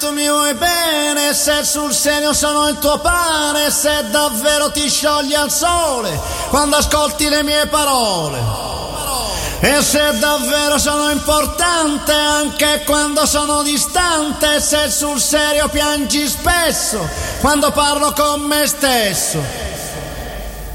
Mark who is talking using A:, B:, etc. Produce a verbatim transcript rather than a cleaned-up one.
A: Tu mi vuoi bene, se sul serio sono il tuo pane, se davvero ti sciogli al sole quando ascolti le mie parole. E se davvero sono importante anche quando sono distante, se sul serio piangi spesso quando parlo con me stesso.